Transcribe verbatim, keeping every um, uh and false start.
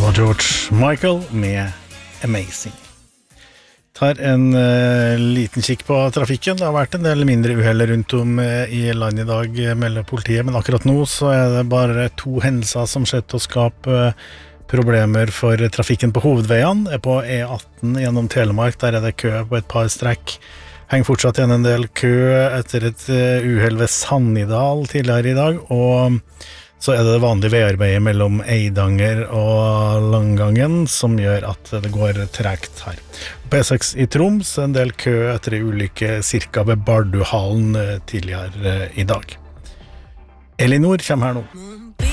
var George Michael med Amazing. Tar en uh, liten kikk på trafikken. Det har vært en del mindre uheld rundt om uh, i landet i dag, melder politiet, men akkurat nå så er det bare to hendelser som skjer til å skape uh, problemer for trafikken på hovedveiene. Er på E atten gjennom Telemark, der er det kø på et par strekk. Henger fortsatt igjen en del kø etter et uh, uheld ved Sannidal tidligere i dag, og så er det det vanlige veiarbeidet mellom Eidanger og Langangen som gjør at det går tregt her. På E seks i Troms en del kø etter en ulykke cirka ved Barduhallen tidligere i dag. Elinor kommer her nå.